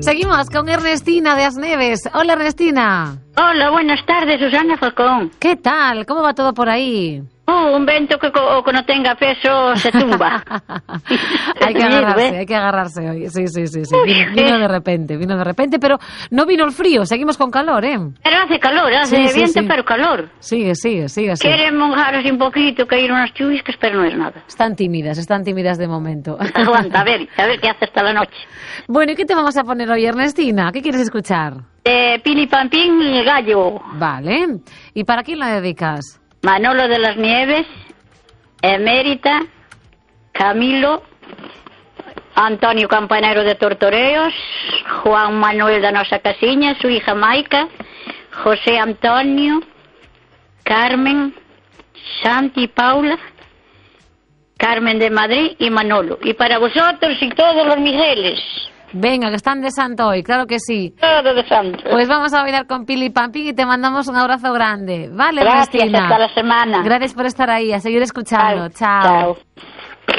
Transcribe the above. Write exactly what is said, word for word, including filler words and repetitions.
Seguimos con Ernestina de Asneves. Hola, Ernestina. Hola, buenas tardes, Susana Falcón. ¿Qué tal? ¿Cómo va todo por ahí? Oh, un vento que, co que no tenga peso se tumba. Hay que agarrarse, hay que agarrarse hoy. Sí, sí, sí, sí. Vino, vino de repente, vino de repente, pero no vino el frío, seguimos con calor, ¿eh? Pero hace calor, hace sí, sí, viento, sí. pero calor. Sigue, sigue, sigue así. Quieren mojarse un poquito, caer unas chubiscas, pero no es nada. Están tímidas, están tímidas de momento. Aguanta, a ver, a ver qué hace hasta la noche. Bueno, ¿y qué te vamos a poner hoy, Ernestina? ¿Qué quieres escuchar? Eh, Pili Pampín, el gallo. Vale. ¿Y para quién la dedicas? Manolo de las Nieves, Emérita, Camilo, Antonio Campanero de Tortoreos, Juan Manuel de Nosa Casiña, su hija Maica, José Antonio, Carmen, Santi y Paula, Carmen de Madrid y Manolo. Y para vosotros y todos los Migueles. Venga, que están de santo hoy, claro que sí. Todo de santo. Pues vamos a bailar con Pili Pampín y te mandamos un abrazo grande. Vale, Gracias, Ernestina. hasta la semana. Gracias por estar ahí, a seguir escuchando. Chao. Chao. Chao.